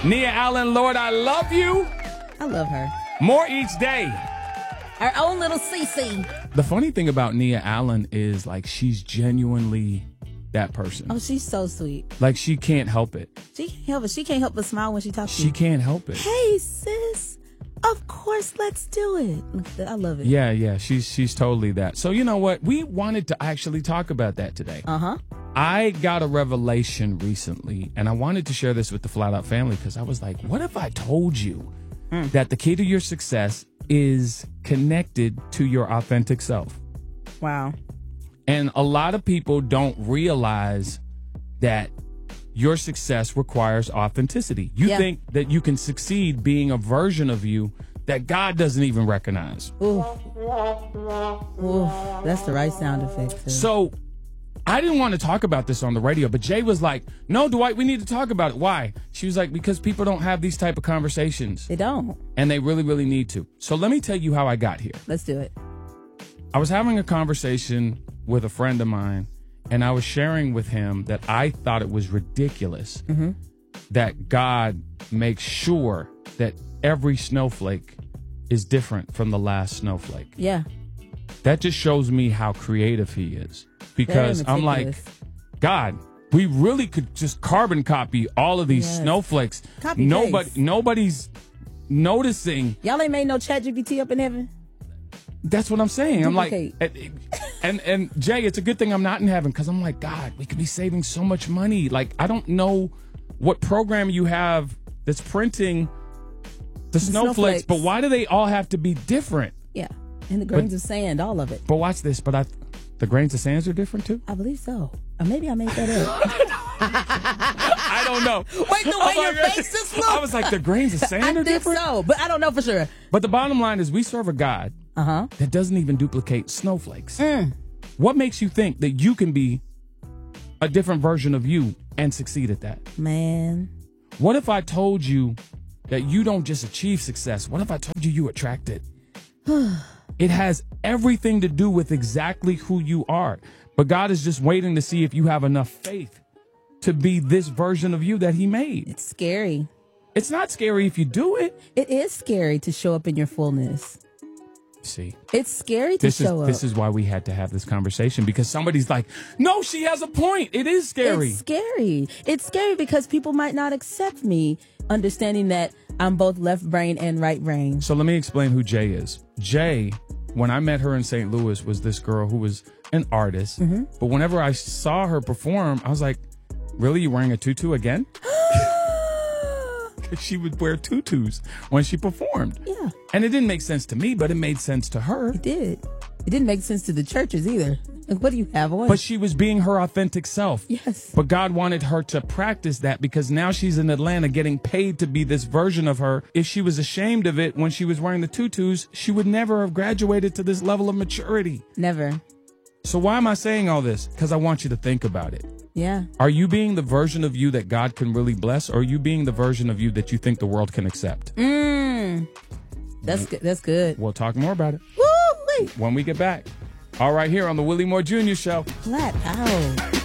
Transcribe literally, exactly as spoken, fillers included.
Nia Allen, Lord, I love you. I love her. More each day. Our own little Cece. The funny thing about Nia Allen is, like, she's genuinely that person. Oh, she's so sweet. Like, she can't help it. She can't help it. She can't help but smile when she talks to you. She can't help it. Hey, sis. Of course, let's do it. I love it. Yeah, yeah, she's she's totally that. So you know what? We wanted to actually talk about that today. Uh-huh. I got a revelation recently, and I wanted to share this with the Flat Out family because I was like, what if I told you mm. that the key to your success is connected to your authentic self? Wow. And a lot of people don't realize that your success requires authenticity. You yeah. think that you can succeed being a version of you that God doesn't even recognize. Oof. Oof. That's the right sound effect, too. So I didn't want to talk about this on the radio, but Jay was like, no, Dwight, we need to talk about it. Why? She was like, because people don't have these type of conversations. They don't. And they really, really need to. So let me tell you how I got here. Let's do it. I was having a conversation with a friend of mine, and I was sharing with him that I thought it was ridiculous mm-hmm. that God makes sure that every snowflake is different from the last snowflake. Yeah. That just shows me how creative he is. Because I'm like, God, we really could just carbon copy all of these yes. snowflakes. Copy Nobody, paste. Nobody's noticing. Y'all ain't made no Chat G P T up in heaven? That's what I'm saying. Duplicate. I'm like, and, and, and Jay, it's a good thing I'm not in heaven because I'm like, God, we could be saving so much money. Like, I don't know what program you have that's printing the, the snowflakes, snowflakes, but why do they all have to be different? Yeah. And the grains but, of sand, all of it. But watch this. But I, the grains of sands are different too? I believe so. Or maybe I made that up. I don't know. Wait, the way your like, face just looked. I was like, the grains of sand I are think different? so, but I don't know for sure. But the bottom line is we serve a God uh-huh. that doesn't even duplicate snowflakes. Mm. What makes you think that you can be a different version of you and succeed at that? Man. What if I told you that you don't just achieve success? What if I told you you attract it? It has everything to do with exactly who you are. But God is just waiting to see if you have enough faith to be this version of you that he made. It's scary. It's not scary if you do it. It is scary to show up in your fullness. See, it's scary to this show is, up. This is why we had to have this conversation, because somebody's like, no, she has a point. It is scary. It's scary. It's scary because people might not accept me, understanding that I'm both left brain and right brain. So let me explain who Jay is. Jay, when I met her in Saint Louis, was this girl who was an artist. Mm-hmm. But whenever I saw her perform, I was like, really, you wearing a tutu again? She would wear tutus when she performed. Yeah. And it didn't make sense to me, but it made sense to her. It did. It didn't make sense to the churches either. Like, what do you have on? But she was being her authentic self. Yes. But God wanted her to practice that because now she's in Atlanta getting paid to be this version of her. If she was ashamed of it when she was wearing the tutus, she would never have graduated to this level of maturity. Never. So why am I saying all this? Because I want you to think about it. Yeah. Are you being the version of you that God can really bless, or are you being the version of you that you think the world can accept? Mm. That's good. That's good. We'll talk more about it Woo-wee. when we get back. All right, here on the Willie Moore Junior Show. Flat out.